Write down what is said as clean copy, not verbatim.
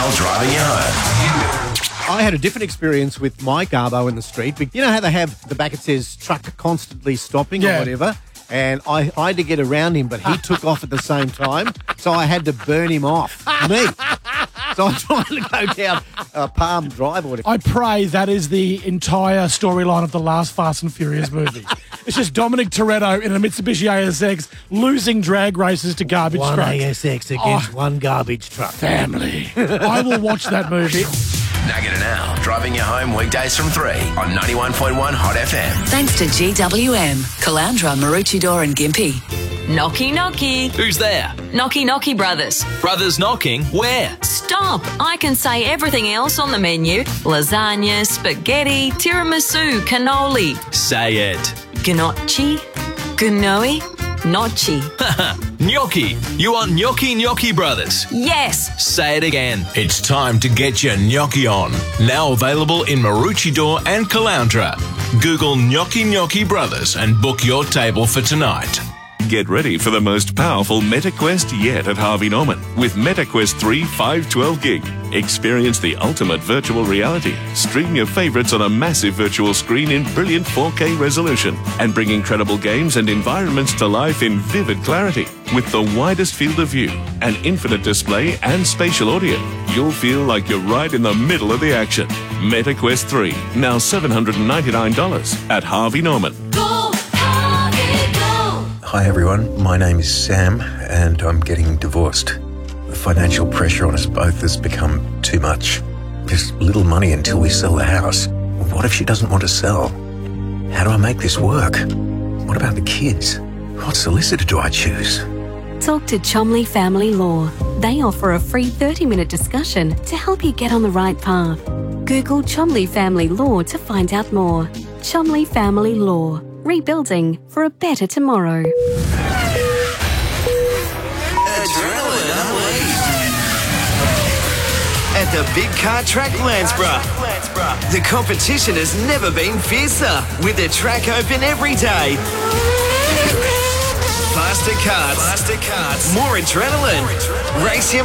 Mel driving you home. I had a different experience with my Garbo in the street. But you know how they have the back it says truck constantly stopping or whatever? And I tried to get around him, but he took off at the same time, so I had to burn him off. Me. So I'm trying to go down Palm Drive or whatever. I pray that is the entire storyline of the last Fast and Furious movie. It's just Dominic Toretto in a Mitsubishi ASX losing drag races to garbage One trucks. ASX against one garbage truck. Family. I will watch that movie. Nugget and Al, driving you home weekdays from 3 on 91.1 Hot FM. Thanks to GWM, Caloundra, Maroochydore and Gympie. Knocky knocky. Who's there? Knocky knocky brothers. Brothers knocking? Where? Stop! I can say everything else on the menu. Lasagna, spaghetti, tiramisu, cannoli. Say it. Gnocchi, gnoi, gnocchi. Gnocchi. You want Gnocchi Gnocchi Brothers? Yes! Say it again. It's time to get your gnocchi on. Now available in Maroochydore and Caloundra. Google Gnocchi Gnocchi Brothers and book your table for tonight. Get ready for the most powerful MetaQuest yet at Harvey Norman with MetaQuest 3 512 gig. Experience the ultimate virtual reality. Stream your favorites on a massive virtual screen in brilliant 4K resolution and bring incredible games and environments to life in vivid clarity. With the widest field of view, an infinite display and spatial audio, you'll feel like you're right in the middle of the action. MetaQuest 3, now $799 at Harvey Norman. Hi everyone, my name is Sam and I'm getting divorced. The financial pressure on us both has become too much. There's little money until we sell the house. What if she doesn't want to sell? How do I make this work? What about the kids? What solicitor do I choose? Talk to Chomley Family Law. They offer a free 30-minute discussion to help you get on the right path. Google Chomley Family Law to find out more. Chomley Family Law. Rebuilding for a better tomorrow. Adrenaline Unleashed at the Big Car Track Landsborough. The competition has never been fiercer, with the track open every day. Faster carts, more adrenaline. Race your